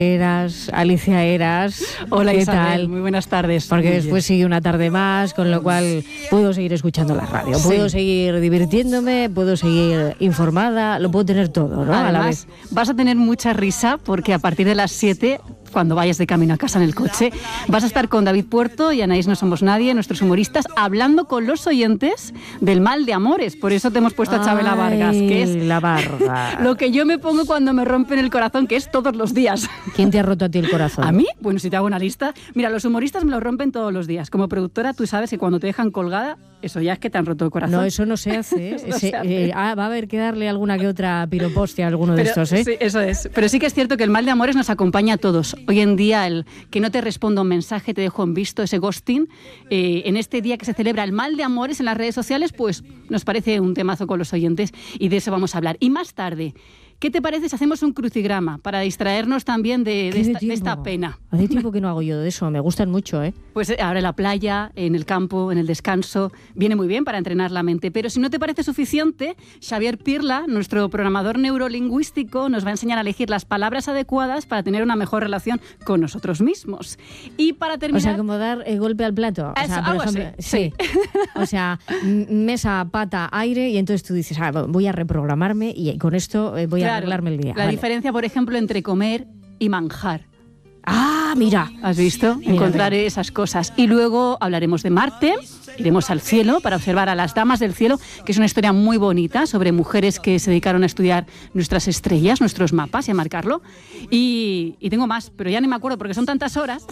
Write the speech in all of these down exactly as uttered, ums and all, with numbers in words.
Eras, Alicia Eras. Hola, ¿qué Isabel? tal? Muy buenas tardes. Porque Muy después bien. sigue una tarde más, con lo cual puedo seguir escuchando la radio, Sí. puedo seguir divirtiéndome, puedo seguir informada, lo puedo tener todo, ¿no? Además, a la vez. vas a tener mucha risa porque a partir de las siete, cuando vayas de camino a casa en el coche, vas a estar con David Puerto y Anaís No Somos Nadie, nuestros humoristas, hablando con los oyentes del mal de amores. Por eso te hemos puesto a Chabela Vargas, que es la Vargas. lo que yo me pongo cuando me rompen el corazón, que es todos los días. ¿Quién te ha roto a ti el corazón? ¿A mí? Bueno, si te hago una lista. Mira, los humoristas me lo rompen todos los días. Como productora, tú sabes que cuando te dejan colgada, eso ya es que te han roto el corazón. No, eso no se hace. ¿eh? No Ese, se hace. eh, ah, va a haber que darle alguna que otra piropostia a alguno de Pero, estos, ¿eh? Sí, eso es. Pero sí que es cierto que el mal de amores nos acompaña a todos. Hoy en día, el que no te responda un mensaje, te dejo en visto, ese ghosting, eh, en este día que se celebra el mal de amores en las redes sociales, pues nos parece un temazo con los oyentes y de eso vamos a hablar. Y más tarde, ¿qué te parece si hacemos un crucigrama para distraernos también de, de, ¿Qué esta, de tiempo? esta pena? Hace tiempo que no hago yo de eso, me gustan mucho, ¿eh? Pues ahora en la playa, en el campo, en el descanso, viene muy bien para entrenar la mente. Pero si no te parece suficiente, Xavier Pirla, nuestro programador neurolingüístico, nos va a enseñar a elegir las palabras adecuadas para tener una mejor relación con nosotros mismos. Y para terminar... O sea, como dar eh, golpe al plato. O Eso, sea, por algo ejemplo, así, sí. O sea, m- mesa, pata, aire, y entonces tú dices, ah, voy a reprogramarme y con esto eh, voy a Claro, arreglarme el día. La Vale. diferencia, por ejemplo, entre comer y manjar. Ah, mira. ¿Has visto? Mira, Encontrar mira. esas cosas. Y luego hablaremos de Marte, iremos al cielo para observar a las damas del cielo, que es una historia muy bonita sobre mujeres que se dedicaron a estudiar nuestras estrellas, nuestros mapas y a marcarlo. Y, y tengo más, pero ya ni me acuerdo porque son tantas horas,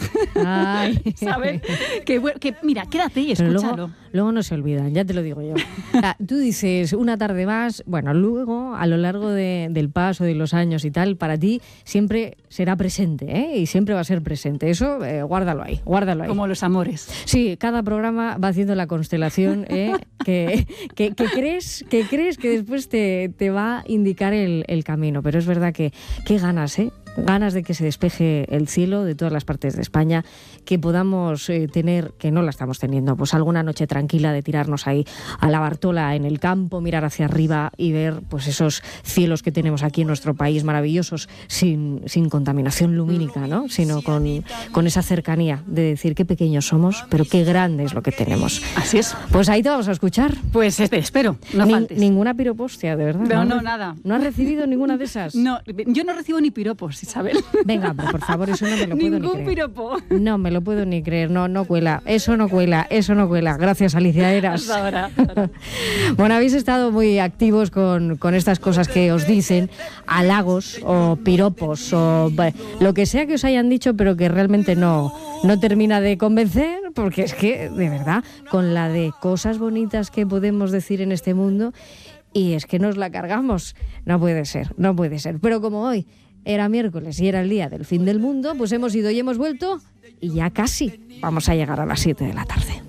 Ay. ¿sabes? Que, bueno, que mira, quédate y Pero escúchalo. luego, luego no se olvidan, ya te lo digo yo. O sea, tú dices una tarde más, bueno, luego a lo largo de- del paso de los años y tal, para ti siempre será presente, ¿eh? Y siempre va a ser presente. Eso, eh, guárdalo ahí, guárdalo ahí. Como los amores. Sí, cada programa va haciendo la constelación ¿eh? que, que, que crees que crees que después te, te va a indicar el, el camino. Pero es verdad que qué ganas, ¿eh? Ganas de que se despeje el cielo de todas las partes de España, que podamos eh, tener, que no la estamos teniendo, pues alguna noche tranquila de tirarnos ahí a la Bartola en el campo, mirar hacia arriba y ver pues esos cielos que tenemos aquí en nuestro país maravillosos, sin, sin contaminación lumínica, ¿no? Sino con, con esa cercanía de decir qué pequeños somos, pero qué grande es lo que tenemos. Así es. Pues ahí te vamos a escuchar. Pues este, espero, no Nin- faltes. Ninguna piropostia, de verdad. No, has no, re- nada. ¿No has recibido ninguna de esas? No, yo no recibo ni piropos, Isabel. Venga, pero por favor, eso no me lo puedo ni Ningún creer. piropo. No me lo puedo ni creer, no, no cuela, eso no cuela, eso no cuela. Gracias, Alicia Eras. Hasta ahora, hasta ahora. Bueno, habéis estado muy activos con, con estas cosas que os dicen, halagos o piropos o bah, lo que sea que os hayan dicho, pero que realmente no, no termina de convencer, porque es que, de verdad, con la de cosas bonitas que podemos decir en este mundo, y es que nos la cargamos. No puede ser, no puede ser. Pero como hoy era miércoles y era el día del fin del mundo, pues hemos ido y hemos vuelto y ya casi vamos a llegar a las siete de la tarde.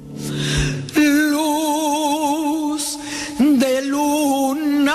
Luz de luna.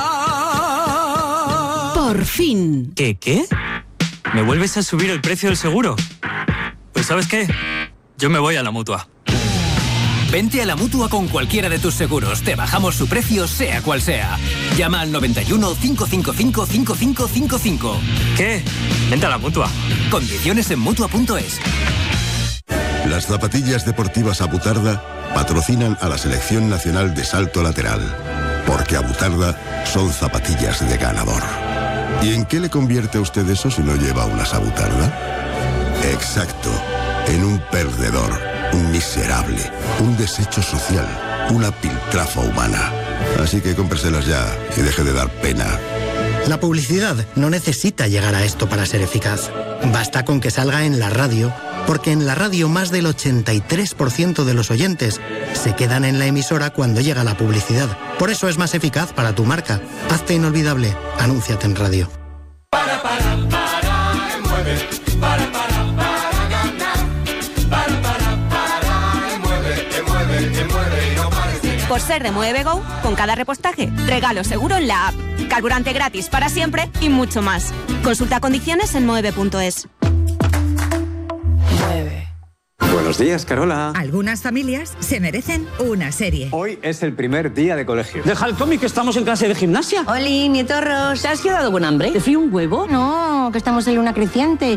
Por fin. ¿Qué, qué? ¿Me vuelves a subir el precio del seguro? Pues ¿sabes qué? Yo me voy a la Mutua. Vente a la Mutua con cualquiera de tus seguros. Te bajamos su precio, sea cual sea. Llama al noventa y uno, cinco cinco cinco, cinco cinco cinco cinco. ¿Qué? Vente a la Mutua. Condiciones en Mutua punto es. Las zapatillas deportivas Abutarda patrocinan a la Selección Nacional de Salto Lateral, porque Abutarda son zapatillas de ganador. ¿Y en qué le convierte a usted eso si no lleva unas Abutarda? Exacto, en un perdedor, un miserable, un desecho social, una piltrafa humana. Así que cómpreselas ya y deje de dar pena. La publicidad no necesita llegar a esto para ser eficaz. Basta con que salga en la radio, porque en la radio más del ochenta y tres por ciento de los oyentes se quedan en la emisora cuando llega la publicidad. Por eso es más eficaz para tu marca. Hazte inolvidable. Anúnciate en radio. Para, para, para, y mueve. Para, para, para ganar. Para, para, para, y mueve, y mueve, y mueve, y no pares de ganar. Por ser de Mueve Go, con cada repostaje, regalo seguro en la app. Carburante gratis para siempre y mucho más. Consulta condiciones en mueve punto es. Buenos días, Carola. Algunas familias se merecen una serie. Hoy es el primer día de colegio. Deja el cómic, que estamos en clase de gimnasia. Oli, nietorros, ¿te has quedado con hambre? ¿Te frío un huevo? No, que estamos en luna creciente.